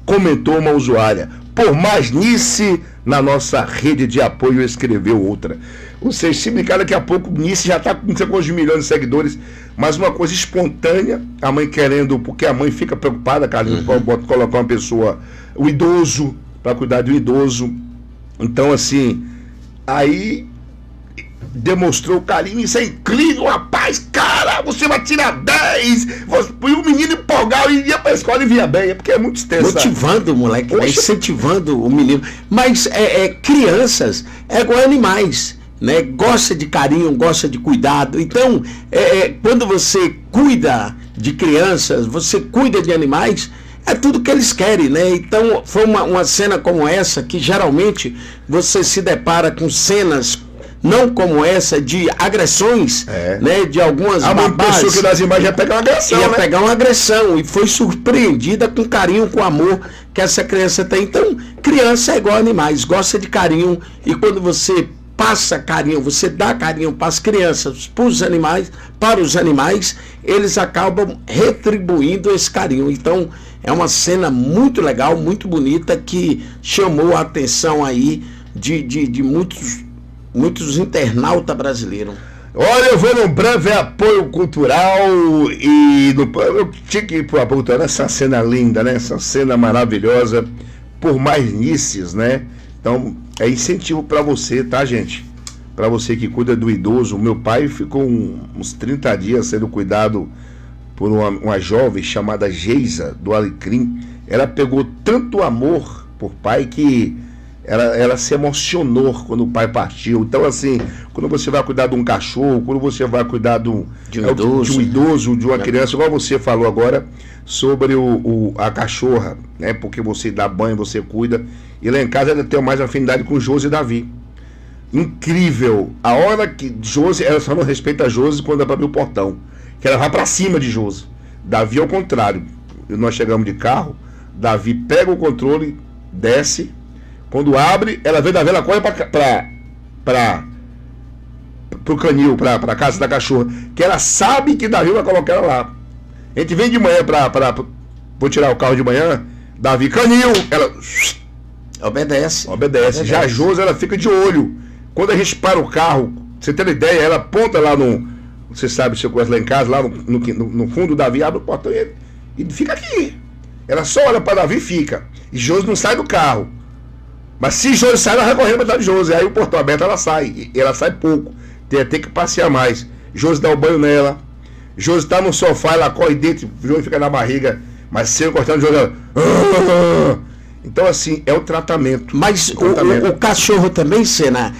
comentou uma usuária. Por mais nice, na nossa rede de apoio, escreveu outra. Ou seja, se brincar, daqui a pouco nice já está com não sei quantos milhões de seguidores, mas uma coisa espontânea, a mãe querendo, porque a mãe fica preocupada, Carlinhos, colocar uma pessoa, o idoso, para cuidar do idoso. Então, assim, aí demonstrou carinho, isso é incrível, rapaz, cara, você vai tirar 10, e o menino empolgado e ia pra escola e via bem, é porque é muito extenso. Motivando o moleque, né? Incentivando o menino. Mas crianças é igual animais, né? Gosta de carinho, gosta de cuidado. Então, quando você cuida de crianças, você cuida de animais, é tudo que eles querem, né? Então, foi uma cena como essa, que geralmente você se depara com cenas não como essa, de agressões, né, de algumas babás. Pensou que das imagens ia pegar uma agressão, ia pegar uma agressão, e foi surpreendida com carinho, com amor que essa criança tem. Então, criança é igual a animais, gosta de carinho, e quando você passa carinho, você dá carinho para as crianças, para os animais, eles acabam retribuindo esse carinho. Então, é uma cena muito legal, muito bonita, que chamou a atenção aí de muitos internautas brasileiros. Olha, eu vou num breve apoio cultural e eu tinha que ir pro apoio cultural nessa cena linda, né? Essa cena maravilhosa, por mais nices, né? Então, é incentivo para você, tá, gente? Para você que cuida do idoso. O meu pai ficou uns 30 dias sendo cuidado por uma jovem chamada Geisa, do Alecrim. Ela pegou tanto amor por pai que ela se emocionou quando o pai partiu. Então, assim, quando você vai cuidar de um cachorro, quando você vai cuidar de um idoso, de uma criança, igual você falou agora sobre a cachorra, né? Porque você dá banho, você cuida. E lá em casa ela tem mais afinidade com Josi e Davi. Incrível. A hora que Josi, ela só não respeita a Josi quando é para abrir o portão, que ela vai para cima de Josi. Davi é o contrário. Nós chegamos de carro, Davi pega o controle, desce. Quando abre, ela vê Davi, ela corre pro canil, pra casa da cachorra, que ela sabe que Davi vai colocar ela lá. A gente vem de manhã vou tirar o carro de manhã, Davi, canil, ela obedece. Já a Josi, ela fica de olho. Quando a gente para o carro, você tem ideia, ela aponta lá você sabe, você conhece lá em casa, lá no fundo, Davi abre o portão e fica aqui. Ela só olha para Davi e fica. E Josi não sai do carro. Mas se Josi sai, ela vai correndo para trás de Josi. Aí o portão aberto, ela sai. E ela sai pouco. Tem que passear mais. Josi dá o banho nela. Josi tá no sofá, ela corre dentro. Josi fica na barriga. Mas sem encostar no Josi, ela... Então, assim, é o tratamento. Mas o cachorro também, Sena,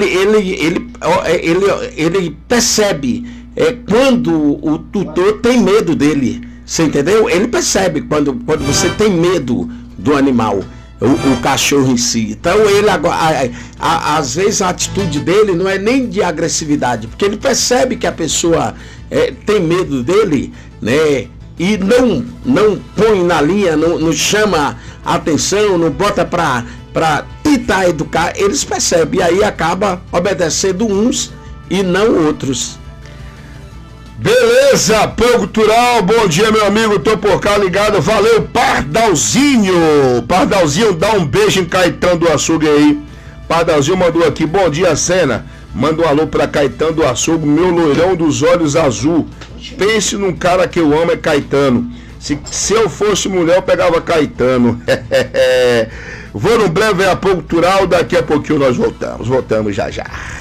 ele percebe quando o tutor tem medo dele. Você entendeu? Ele percebe quando você tem medo do animal. O cachorro em si. Então ele às vezes a atitude dele não é nem de agressividade, porque ele percebe que a pessoa tem medo dele, né? E não põe na linha, não chama a atenção, não bota para tentar educar. Eles percebem e aí acaba obedecendo uns e não outros. Beleza, apoio cultural, bom dia meu amigo, tô por cá ligado, valeu Pardalzinho, dá um beijo em Caetano do Açougue aí. Pardalzinho mandou aqui, bom dia Sena, manda um alô pra Caetano do Açougue, meu loirão dos olhos azul, pense num cara que eu amo, é Caetano, se eu fosse mulher eu pegava Caetano. Vou no breve apoio cultural, daqui a pouquinho nós voltamos já.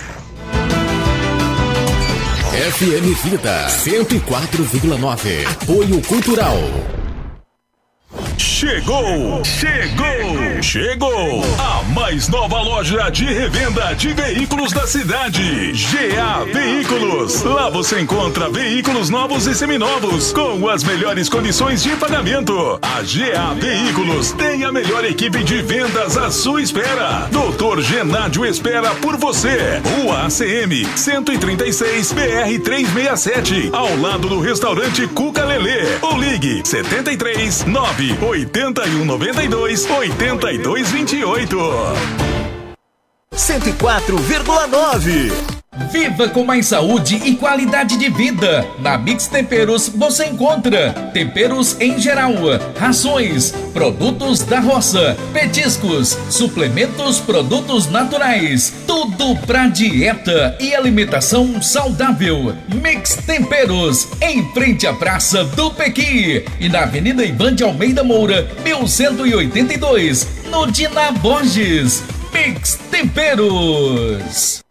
FM Vida 104,9. Apoio Cultural. Chegou! A mais nova loja de revenda de veículos da cidade, GA Veículos. Lá você encontra veículos novos e seminovos com as melhores condições de pagamento. A GA Veículos tem a melhor equipe de vendas à sua espera. Doutor Genádio espera por você. Rua ACM 136 BR 367, ao lado do restaurante Cuca Lelê. Ou ligue 73 98192 8228. 104,9. Viva com mais saúde e qualidade de vida. Na Mix Temperos você encontra temperos em geral, rações, produtos da roça, petiscos, suplementos, produtos naturais, tudo pra dieta e alimentação saudável. Mix Temperos, em frente à Praça do Pequi e na Avenida Ivan de Almeida Moura, 1182, no Dina Borges. Mix Temperos.